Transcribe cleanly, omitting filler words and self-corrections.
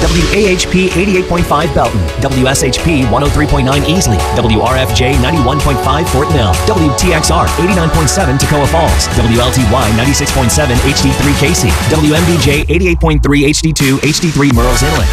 WAHP 88.5 Belton, WSHP 103.9 Easley, WRFJ 91.5 Fort Mill, WTXR 89.7 Toccoa Falls, WLTY 96.7 HD3 Casey, WMBJ 88.3 HD2 HD3 Murrells Inlet.